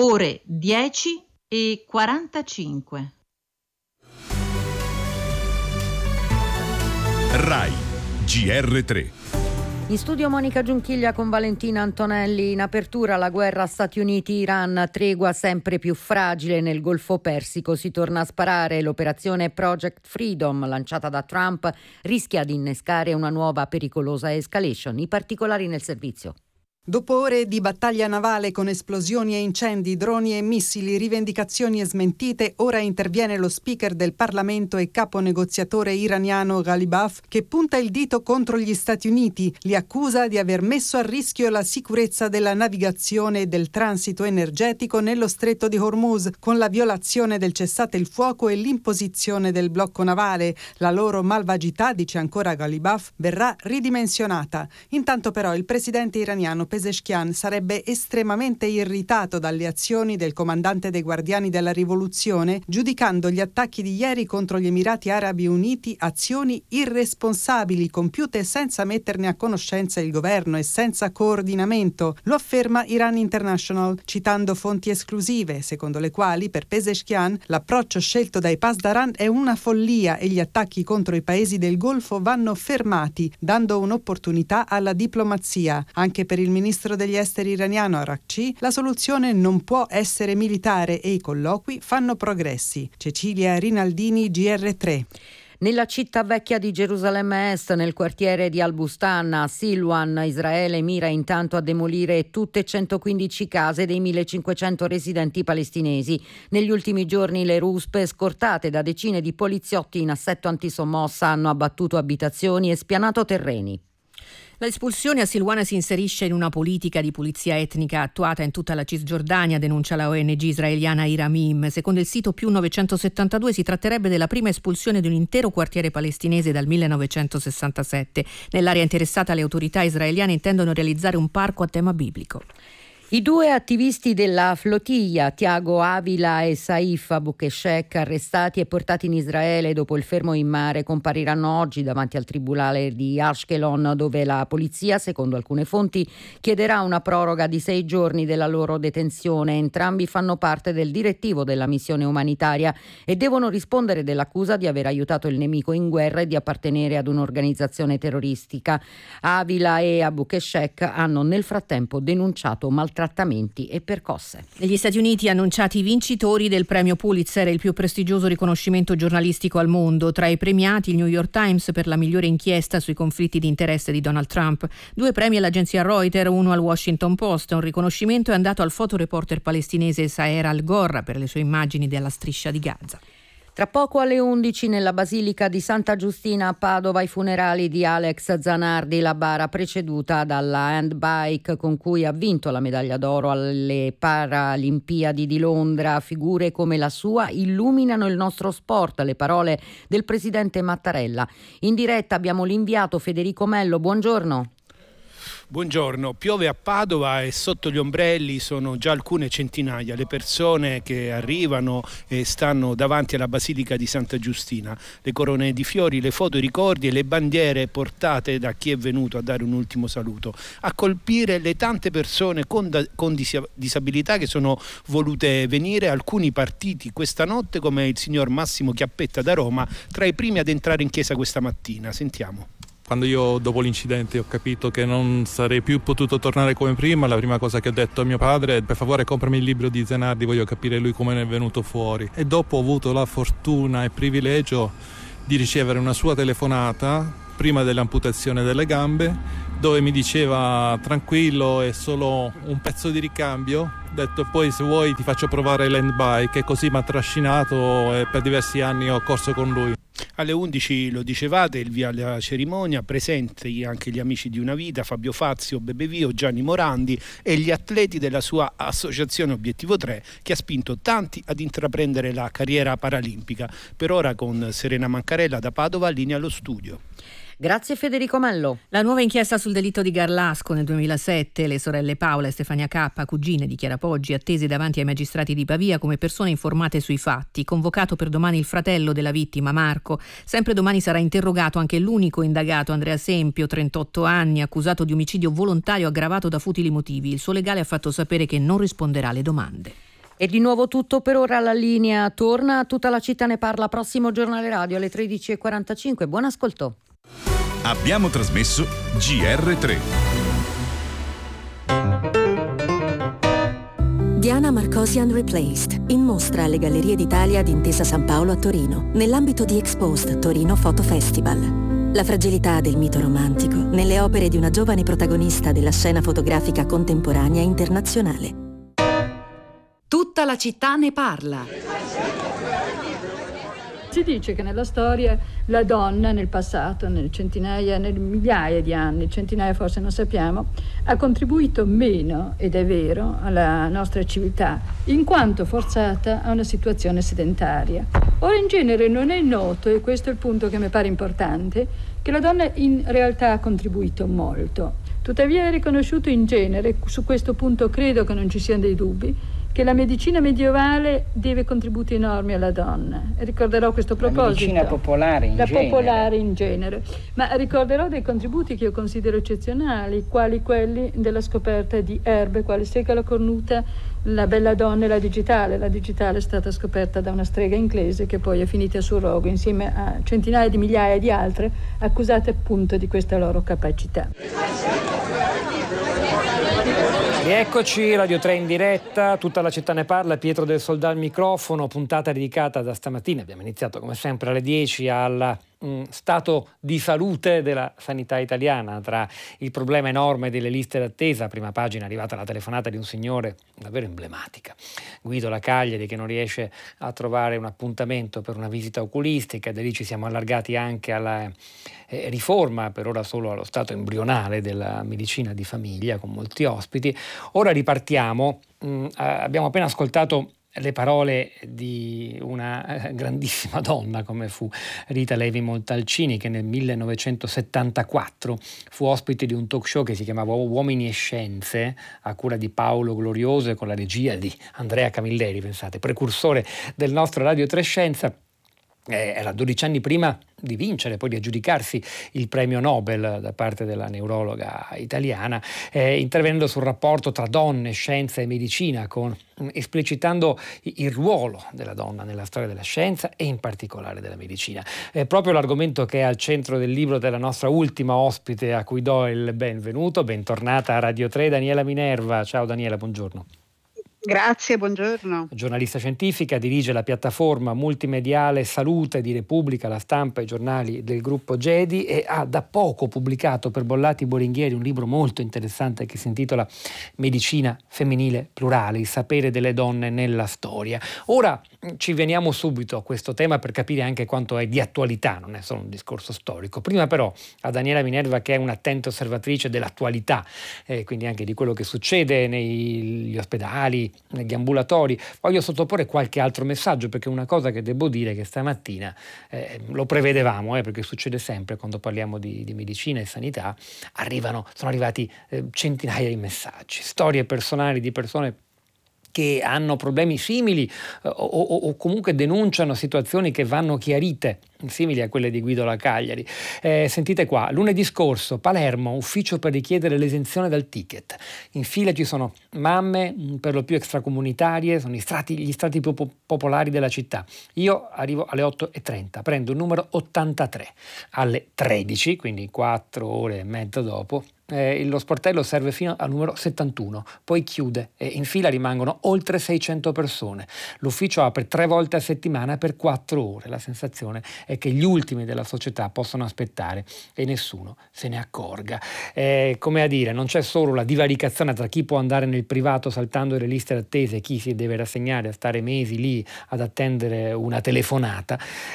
ore 10:45. RAI GR3. In studio Monica Giunchiglia con Valentina Antonelli. In apertura la guerra Stati Uniti-Iran, tregua sempre più fragile nel Golfo Persico, si torna a sparare. L'operazione Project Freedom lanciata da Trump rischia di innescare una nuova pericolosa escalation. I particolari nel servizio. Dopo ore di battaglia navale con esplosioni e incendi, droni e missili, rivendicazioni e smentite, ora interviene lo speaker del Parlamento e capo negoziatore iraniano Ghalibaf, che punta il dito contro gli Stati Uniti, li accusa di aver messo a rischio la sicurezza della navigazione e del transito energetico nello stretto di Hormuz, con la violazione del cessate il fuoco e l'imposizione del blocco navale. La loro malvagità, dice ancora Ghalibaf, verrà ridimensionata. Intanto però il presidente iraniano Pezeshkian sarebbe estremamente irritato dalle azioni del comandante dei Guardiani della Rivoluzione, giudicando gli attacchi di ieri contro gli Emirati Arabi Uniti azioni irresponsabili compiute senza metterne a conoscenza il governo e senza coordinamento. Lo afferma Iran International, citando fonti esclusive, secondo le quali per Pezeshkian l'approccio scelto dai Pasdaran è una follia e gli attacchi contro i paesi del Golfo vanno fermati, dando un'opportunità alla diplomazia. Anche per il ministro degli esteri iraniano Araghchi, la soluzione non può essere militare e i colloqui fanno progressi. Cecilia Rinaldini, GR3. Nella città vecchia di Gerusalemme Est, nel quartiere di Al-Bustan, a Silwan, Israele mira intanto a demolire tutte 115 case dei 1500 residenti palestinesi. Negli ultimi giorni le ruspe, scortate da decine di poliziotti in assetto antisommossa, hanno abbattuto abitazioni e spianato terreni. L'espulsione a Silwana si inserisce in una politica di pulizia etnica attuata in tutta la Cisgiordania, denuncia la ONG israeliana Iramim. Secondo il sito Più 972 si tratterebbe della prima espulsione di un intero quartiere palestinese dal 1967. Nell'area interessata le autorità israeliane intendono realizzare un parco a tema biblico. I due attivisti della flottiglia, Tiago Avila e Saif Abukeshek, arrestati e portati in Israele dopo il fermo in mare, compariranno oggi davanti al tribunale di Ashkelon, dove la polizia, secondo alcune fonti, chiederà una proroga di 6 giorni della loro detenzione. Entrambi fanno parte del direttivo della missione umanitaria e devono rispondere dell'accusa di aver aiutato il nemico in guerra e di appartenere ad un'organizzazione terroristica. Avila e Abukeshek hanno nel frattempo denunciato maltrattamenti e percosse. Negli Stati Uniti annunciati i vincitori del premio Pulitzer, il più prestigioso riconoscimento giornalistico al mondo. Tra i premiati il New York Times per la migliore inchiesta sui conflitti di interesse di Donald Trump. 2 premi all'agenzia Reuters, uno al Washington Post. Un riconoscimento è andato al fotoreporter palestinese Saer Al-Gorra per le sue immagini della striscia di Gaza. Tra poco alle 11 nella Basilica di Santa Giustina a Padova i funerali di Alex Zanardi, la bara preceduta dalla handbike con cui ha vinto la medaglia d'oro alle Paralimpiadi di Londra. Figure come la sua illuminano il nostro sport, le parole del presidente Mattarella. In diretta abbiamo l'inviato Federico Mello, buongiorno. Buongiorno, piove a Padova e sotto gli ombrelli sono già alcune centinaia le persone che arrivano e stanno davanti alla Basilica di Santa Giustina. Le corone di fiori, le foto, i ricordi e le bandiere portate da chi è venuto a dare un ultimo saluto. A colpire le tante persone con disabilità che sono volute venire, alcuni partiti questa notte come il signor Massimo Chiappetta da Roma, tra i primi ad entrare in chiesa questa mattina. Sentiamo. Quando io dopo l'incidente ho capito che non sarei più potuto tornare come prima, la prima cosa che ho detto a mio padre è: per favore comprami il libro di Zanardi, voglio capire lui come ne è venuto fuori. E dopo ho avuto la fortuna e il privilegio di ricevere una sua telefonata prima dell'amputazione delle gambe, dove mi diceva: tranquillo, è solo un pezzo di ricambio. Ho detto: poi se vuoi ti faccio provare l'handbike, e così mi ha trascinato e per diversi anni ho corso con lui. Alle 11 lo dicevate, il via alla cerimonia, presenti anche gli amici di una vita, Fabio Fazio, Bebevio, Gianni Morandi e gli atleti della sua associazione Obiettivo 3, che ha spinto tanti ad intraprendere la carriera paralimpica. Per ora con Serena Mancarella da Padova, linea allo studio. Grazie Federico Mello. La nuova inchiesta sul delitto di Garlasco nel 2007, le sorelle Paola e Stefania K, cugine di Chiara Poggi, attese davanti ai magistrati di Pavia come persone informate sui fatti. Convocato per domani il fratello della vittima, Marco. Sempre domani sarà interrogato anche l'unico indagato, Andrea Sempio, 38 anni, accusato di omicidio volontario aggravato da futili motivi. Il suo legale ha fatto sapere che non risponderà alle domande. E di nuovo tutto per ora, la linea torna, tutta la città ne parla, prossimo giornale radio alle 13.45. Buon ascolto. Abbiamo trasmesso GR3. Diana Marcosian Replaced, in mostra alle Gallerie d'Italia di Intesa San Paolo a Torino, nell'ambito di Exposed Torino Photo Festival. La fragilità del mito romantico nelle opere di una giovane protagonista della scena fotografica contemporanea internazionale. Tutta la città ne parla. Si dice che nella storia la donna nel passato, nel migliaia di anni, centinaia forse non sappiamo, ha contribuito meno, ed è vero, alla nostra civiltà, in quanto forzata a una situazione sedentaria. Ora in genere non è noto, e questo è il punto che mi pare importante, che la donna in realtà ha contribuito molto. Tuttavia è riconosciuto in genere, su questo punto credo che non ci siano dei dubbi, che la medicina medievale deve contributi enormi alla donna. E ricorderò questo proposito. La medicina popolare in genere. Popolare in genere. Ma ricorderò dei contributi che io considero eccezionali, quali quelli della scoperta di erbe, quale strega la cornuta, la bella donna e la digitale. La digitale è stata scoperta da una strega inglese che poi è finita sul rogo insieme a centinaia di migliaia di altre accusate appunto di questa loro capacità. Rieccoci, Radio 3 in diretta, tutta la città ne parla, Pietro del Soldà al microfono, puntata dedicata da stamattina, abbiamo iniziato come sempre alle 10 al stato di salute della sanità italiana, tra il problema enorme delle liste d'attesa. Prima pagina è arrivata la telefonata di un signore davvero emblematica, Guido La Cagliari, che non riesce a trovare un appuntamento per una visita oculistica. Da lì ci siamo allargati anche alla riforma, per ora solo allo stato embrionale, della medicina di famiglia, con molti ospiti. Ora ripartiamo, abbiamo appena ascoltato le parole di una grandissima donna come fu Rita Levi Montalcini, che nel 1974 fu ospite di un talk show che si chiamava Uomini e Scienze, a cura di Paolo Glorioso e con la regia di Andrea Camilleri, pensate, precursore del nostro Radio 3 Scienza. Era 12 anni prima di vincere, poi di aggiudicarsi il premio Nobel da parte della neurologa italiana, intervenendo sul rapporto tra donne, scienza e medicina, esplicitando il ruolo della donna nella storia della scienza e in particolare della medicina. È proprio l'argomento che è al centro del libro della nostra ultima ospite, a cui do il benvenuto. Bentornata a Radio 3, Daniela Minerva. Ciao Daniela, buongiorno. Grazie, buongiorno. Giornalista scientifica, dirige la piattaforma multimediale Salute di Repubblica, La Stampa e i giornali del gruppo GEDI, e ha da poco pubblicato per Bollati Boringhieri un libro molto interessante che si intitola Medicina femminile plurale, il sapere delle donne nella storia. Ora ci veniamo subito a questo tema per capire anche quanto è di attualità, non è solo un discorso storico. Prima però a Daniela Minerva, che è un'attenta osservatrice dell'attualità, quindi anche di quello che succede negli ospedali, negli ambulatori, voglio sottoporre qualche altro messaggio, perché una cosa che devo dire è che stamattina lo prevedevamo, perché succede sempre quando parliamo di medicina e sanità, sono arrivati centinaia di messaggi, storie personali di persone che hanno problemi simili o comunque denunciano situazioni che vanno chiarite, simili a quelle di Guido La Cagliari. Sentite qua, lunedì scorso, Palermo, ufficio per richiedere l'esenzione dal ticket. In fila ci sono mamme, per lo più extracomunitarie, sono gli strati più popolari della città. Io arrivo alle 8:30, prendo il numero 83. Alle 13, quindi 4 ore e mezza dopo, lo sportello serve fino al numero 71, poi chiude e in fila rimangono oltre 600 persone. L'ufficio apre 3 volte a settimana per 4 ore. La sensazione è che gli ultimi della società possono aspettare e nessuno se ne accorga. Come a dire, non c'è solo la divaricazione tra chi può andare nel privato saltando le liste d'attesa e chi si deve rassegnare a stare mesi lì ad attendere una telefonata,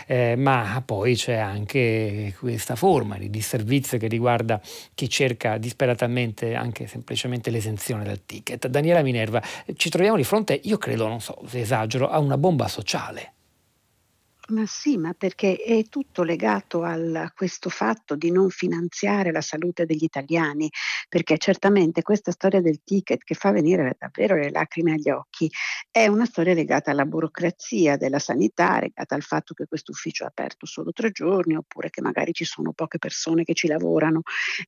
ma poi c'è anche questa forma di disservizio che riguarda chi cerca disperatamente anche semplicemente l'esenzione dal ticket. Daniela Minerva, ci troviamo di fronte, io credo, non so se esagero, a una bomba sociale. Ma sì, ma perché è tutto legato a questo fatto di non finanziare la salute degli italiani, perché certamente questa storia del ticket che fa venire davvero le lacrime agli occhi è una storia legata alla burocrazia della sanità, legata al fatto che questo ufficio è aperto solo 3 giorni, oppure che magari ci sono poche persone che ci lavorano,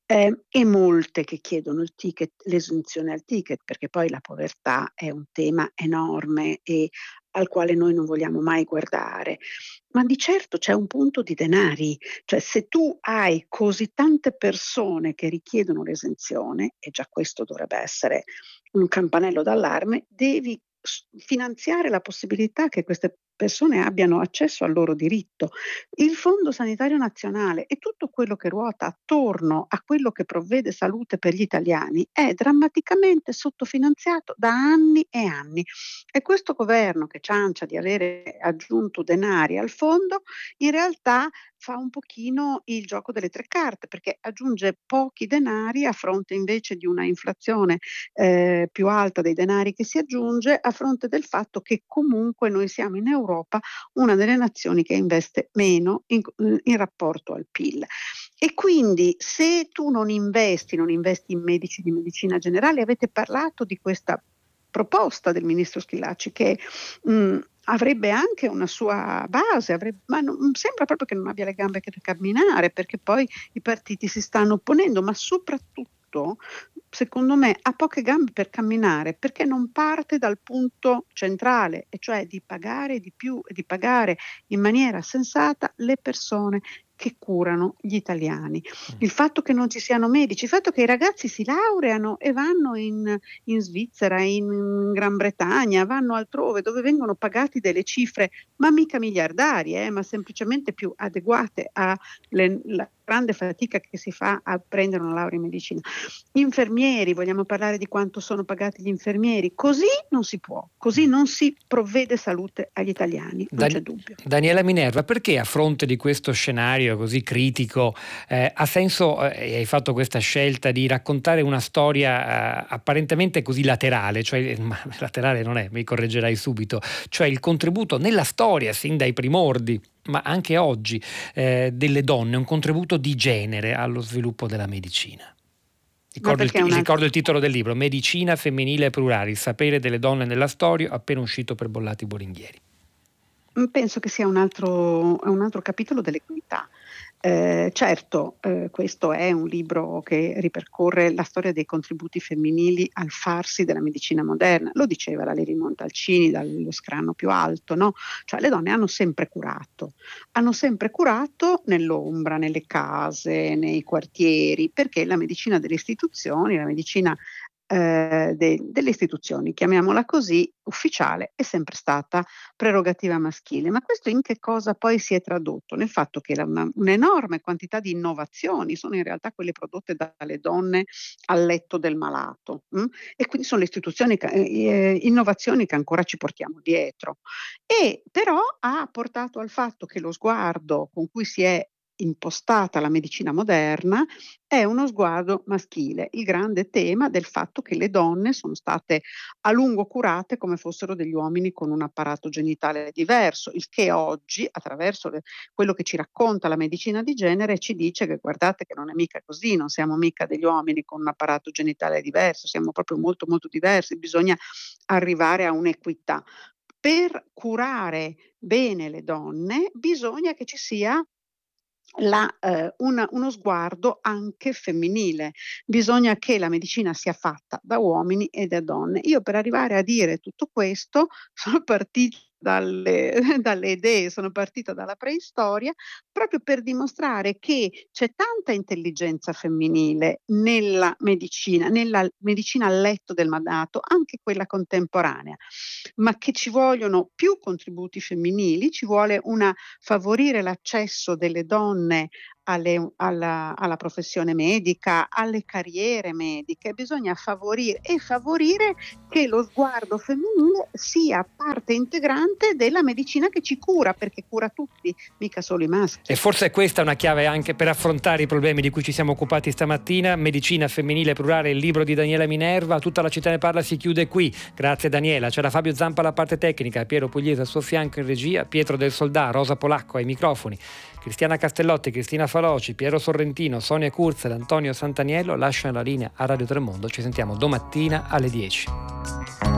e molte che chiedono il ticket, l'esenzione al ticket, perché poi la povertà è un tema enorme e al quale noi non vogliamo mai guardare. Ma di certo c'è un punto di denari, cioè se tu hai così tante persone che richiedono l'esenzione, e già questo dovrebbe essere un campanello d'allarme, devi finanziare la possibilità che queste persone abbiano accesso al loro diritto. Il Fondo Sanitario Nazionale e tutto quello che ruota attorno a quello che provvede salute per gli italiani è drammaticamente sottofinanziato da anni e anni. E questo governo che ciancia di avere aggiunto denari al fondo, in realtà fa un pochino il gioco delle 3 carte, perché aggiunge pochi denari a fronte invece di una inflazione più alta dei denari che si aggiunge, a fronte del fatto che comunque noi siamo in Europa una delle nazioni che investe meno in rapporto al PIL. E quindi se tu non investi in medici di medicina generale, avete parlato di questa proposta del ministro Schillaci che avrebbe anche una sua base, ma non sembra proprio che non abbia le gambe per camminare, perché poi i partiti si stanno opponendo, ma soprattutto secondo me ha poche gambe per camminare perché non parte dal punto centrale, e cioè di pagare di più e di pagare in maniera sensata le persone che curano gli italiani. Il fatto che non ci siano medici, il fatto che i ragazzi si laureano e vanno in Svizzera, in Gran Bretagna, vanno altrove dove vengono pagati delle cifre, ma mica miliardarie, ma semplicemente più adeguate alla grande fatica che si fa a prendere una laurea in medicina. Infermieri, vogliamo parlare di quanto sono pagati gli infermieri? Così non si può, così non si provvede salute agli italiani, non c'è dubbio. Daniela Minerva, perché a fronte di questo scenario così critico ha senso, hai fatto questa scelta di raccontare una storia apparentemente così laterale, cioè ma laterale non è, mi correggerai subito, cioè il contributo nella storia sin dai primordi, ma anche oggi, delle donne, un contributo di genere allo sviluppo della medicina. Ricordo il titolo del libro, Medicina femminile plurale, il sapere delle donne nella storia, appena uscito per Bollati Boringhieri. Penso che sia un altro capitolo dell'equità. Certo, questo è un libro che ripercorre la storia dei contributi femminili al farsi della medicina moderna. Lo diceva la Levi Montalcini dallo scranno più alto, no? Cioè le donne hanno sempre curato nell'ombra, nelle case, nei quartieri, perché la medicina delle istituzioni, la medicina delle istituzioni, chiamiamola così, ufficiale, è sempre stata prerogativa maschile. Ma questo in che cosa poi si è tradotto? Nel fatto che un'enorme quantità di innovazioni sono in realtà quelle prodotte dalle donne al letto del malato, e quindi sono le innovazioni che ancora ci portiamo dietro. E però ha portato al fatto che lo sguardo con cui si è impostata la medicina moderna è uno sguardo maschile, il grande tema del fatto che le donne sono state a lungo curate come fossero degli uomini con un apparato genitale diverso, il che oggi, attraverso quello che ci racconta la medicina di genere, ci dice che guardate che non è mica così, non siamo mica degli uomini con un apparato genitale diverso, siamo proprio molto molto diversi, bisogna arrivare a un'equità. Per curare bene le donne bisogna che ci sia uno sguardo anche femminile. Bisogna che la medicina sia fatta da uomini e da donne. Io per arrivare a dire tutto questo sono partita dalle idee, sono partita dalla preistoria, proprio per dimostrare che c'è tanta intelligenza femminile nella medicina a letto del malato, anche quella contemporanea, ma che ci vogliono più contributi femminili, ci vuole favorire l'accesso delle donne alla professione medica, alle carriere mediche. Bisogna favorire che lo sguardo femminile sia parte integrante della medicina che ci cura, perché cura tutti, mica solo i maschi. E forse è questa una chiave anche per affrontare i problemi di cui ci siamo occupati stamattina. Medicina femminile plurale, il libro di Daniela Minerva. Tutta la città ne parla si chiude qui. Grazie Daniela. C'era Fabio Zampa alla parte tecnica, Piero Pugliese al suo fianco in regia, Pietro del Soldà, Rosa Polacco ai microfoni, Cristiana Castellotti, Cristina Faloci, Piero Sorrentino, Sonia Kurzel, Antonio Santaniello lasciano la linea a Radio Tremondo. Ci sentiamo domattina alle 10.